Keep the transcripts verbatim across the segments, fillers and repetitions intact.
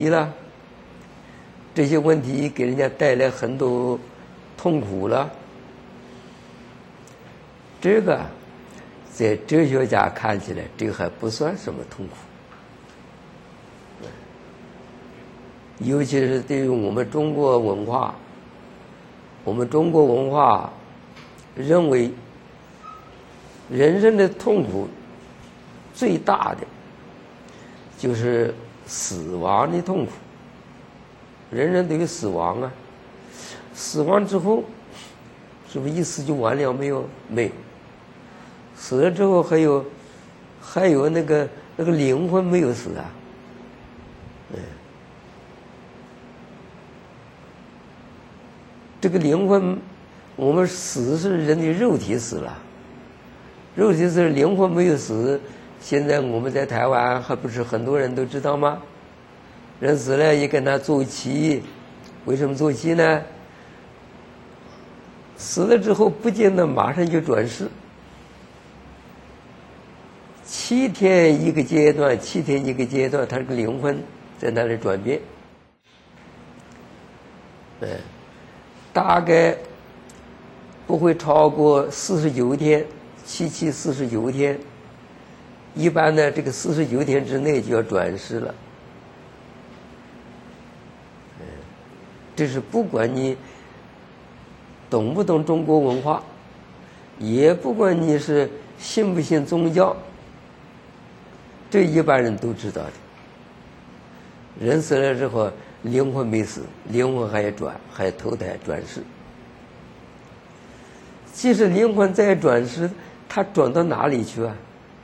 了，这些问题给人家带来很多痛苦了。这个在哲学家看起来，这个还不算什么痛苦。尤其是对于我们中国文化，我们中国文化认为人生的痛苦最大的就是死亡的痛苦。人人都有死亡啊，死亡之后是不是一死就完了没有？没有，死了之后还有还有那个那个灵魂没有死啊。嗯，这个灵魂，我们死是人的肉体死了，肉体死了，灵魂没有死。现在我们在台湾还不是很多人都知道吗？人死了也跟他做七，为什么做七呢？死了之后不见得马上就转世，七天一个阶段，七天一个阶段，他这个灵魂在那里转变。嗯，大概不会超过四十九天，七七四十九天。一般呢，这个四十九天之内就要转世了。嗯，这是不管你懂不懂中国文化，也不管你是信不信宗教，这一般人都知道的。人死了之后，灵魂没死，灵魂还要转，还要投胎转世。即使灵魂再转世，它转到哪里去啊？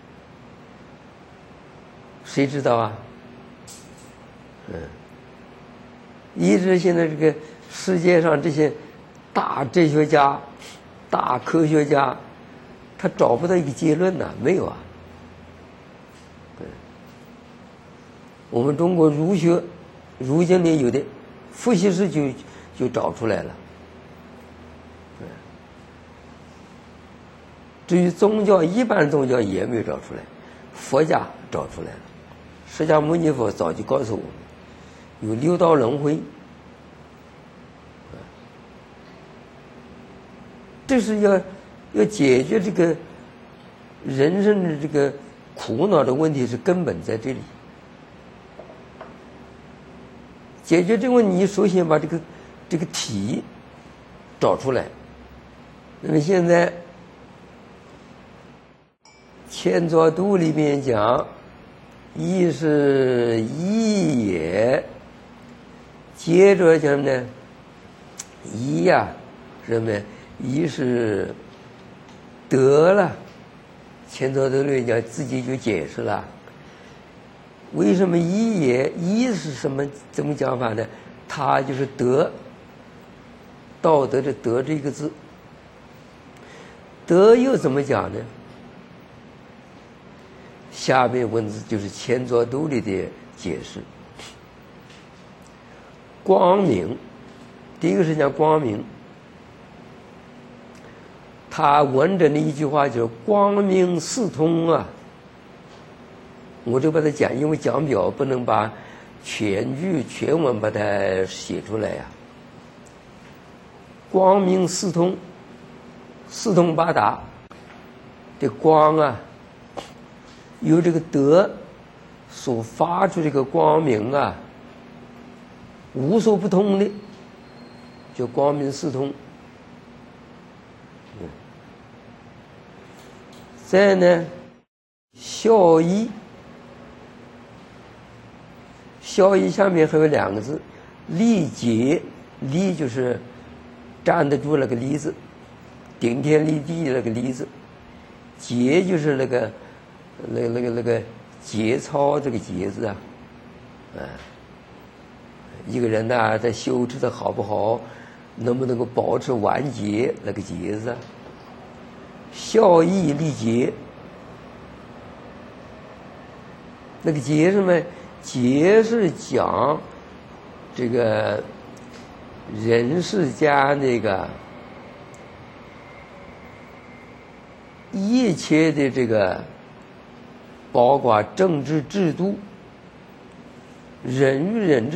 谁知道啊？嗯，一直现在这个世界上这些大哲学家、大科学家，他找不到一个结论呐，没有啊。嗯，我们中国儒学、儒经里有的，伏羲氏就就找出来了。嗯，至于宗教，一般宗教也没有找出来，佛家找出来了。释迦牟尼佛早就告诉我们，有六道轮回，这是要要解决这个人生的这个苦恼的问题，是根本在这里。解决这个问题，你首先把这个这个体找出来。那么现在千作度里面讲，一是一也，接着讲呢，一呀，什么？一是得了。千作度里讲自己就解释了，为什么一也？一是什么？怎么讲法呢？它就是德，道德的德这个字。德又怎么讲呢？下面文字就是千作度里的解释。光明，第一个是讲光明，他完整的一句话就是光明四通啊。我就把它讲，因为讲表不能把全句全文把它写出来呀、啊。光明四通，四通八达的光啊，由这个德所发出这个光明啊，无所不通的，叫光明四通。嗯，再呢，孝义，孝义下面还有两个字，立节，立就是站得住那个立字，顶天立地那个立字，节就是那个那个那个那个节操这个节字啊，啊，一个人呢在修持的好不好，能不能够保持完结那个节字啊，孝义立节，那个节什么？节是讲这个人世间那个一切的这个包括政治制度， 人与人之